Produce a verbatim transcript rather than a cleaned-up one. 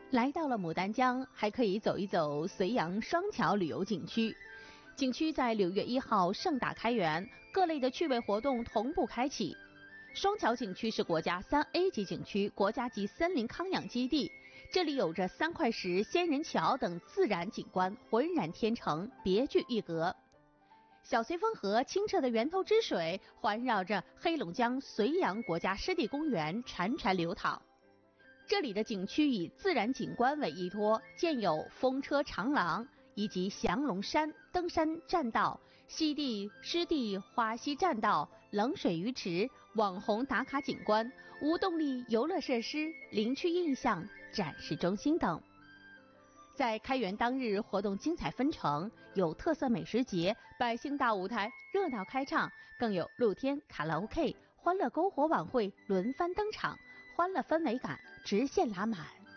来到了牡丹江，还可以走一走绥阳双桥旅游景区。景区在六月一号盛大开园，各类的趣味活动同步开启。双桥景区是国家三 A 级景区、国家级森林康养基地，这里有着三块石、仙人桥等自然景观，浑然天成，别具一格。小绥芬河清澈的源头之水环绕着黑龙江绥阳国家湿地公园潺潺流淌。这里的景区以自然景观为依托，建有风车长廊以及降龙山登山栈道、西地湿地花溪栈道、冷水鱼池、网红打卡景观、无动力游乐设施、林区印象展示中心等。在开园当日，活动精彩纷呈，有特色美食节、百姓大舞台热闹开唱，更有露天卡拉 OK、欢乐篝火晚会轮番登场，欢乐氛围感直线拉满。